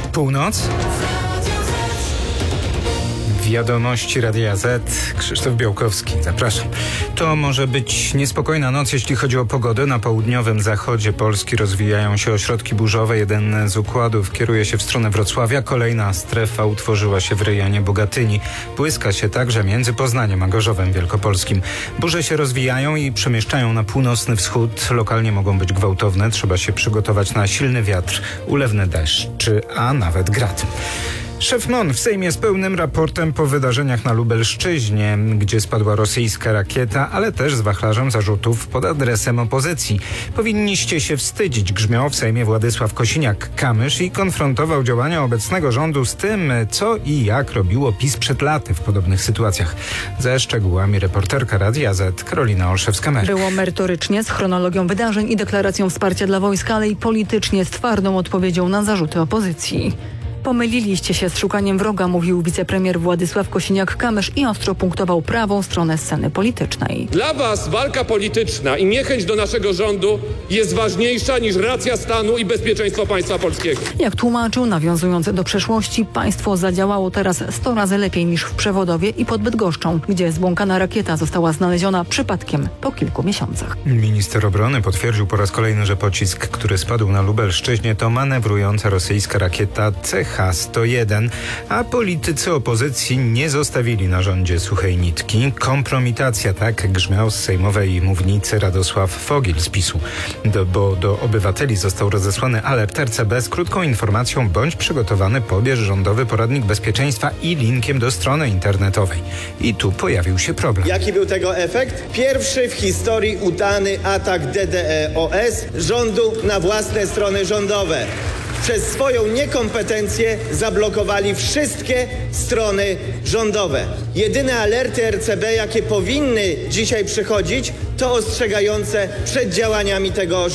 Północ. Wiadomości Radia Z. Krzysztof Białkowski, zapraszam. To może być niespokojna noc, jeśli chodzi o pogodę. Na południowym zachodzie Polski rozwijają się ośrodki burzowe. Jeden z układów kieruje się w stronę Wrocławia. Kolejna strefa utworzyła się w rejonie Bogatyni. Błyska się także między Poznaniem a Gorzowem Wielkopolskim. Burze się rozwijają i przemieszczają na północny wschód. Lokalnie mogą być gwałtowne. Trzeba się przygotować na silny wiatr, ulewny deszcz, a nawet grad. Szef MON w Sejmie z pełnym raportem po wydarzeniach na Lubelszczyźnie, gdzie spadła rosyjska rakieta, ale też z wachlarzem zarzutów pod adresem opozycji. Powinniście się wstydzić, grzmiał w Sejmie Władysław Kosiniak-Kamysz i konfrontował działania obecnego rządu z tym, co i jak robiło PiS przed laty w podobnych sytuacjach. Ze szczegółami reporterka Radia Z Karolina Olszewska-Merk. Było merytorycznie, z chronologią wydarzeń i deklaracją wsparcia dla wojska, ale i politycznie z twardą odpowiedzią na zarzuty opozycji. Pomyliliście się z szukaniem wroga, mówił wicepremier Władysław Kosiniak-Kamysz i ostro punktował prawą stronę sceny politycznej. Dla was walka polityczna i niechęć do naszego rządu jest ważniejsza niż racja stanu i bezpieczeństwo państwa polskiego. Jak tłumaczył, nawiązując do przeszłości, państwo zadziałało teraz 100 razy lepiej niż w Przewodowie i pod Bydgoszczą, gdzie zbłąkana rakieta została znaleziona przypadkiem po kilku miesiącach. Minister obrony potwierdził po raz kolejny, że pocisk, który spadł na Lubelszczyźnie, to manewrująca rosyjska rakieta CH-101, a politycy opozycji nie zostawili na rządzie suchej nitki. Kompromitacja, tak grzmiał z sejmowej mównicy Radosław Fogiel z PiS-u. Bo do obywateli został rozesłany alert RCB z krótką informacją: bądź przygotowany, pobierz rządowy poradnik bezpieczeństwa i linkiem do strony internetowej. I tu pojawił się problem. Jaki był tego efekt? Pierwszy w historii udany atak DDoS rządu na własne strony rządowe. Przez swoją niekompetencję zablokowali wszystkie strony rządowe. Jedyne alerty RCB, jakie powinny dzisiaj przychodzić, to ostrzegające przed działaniami tego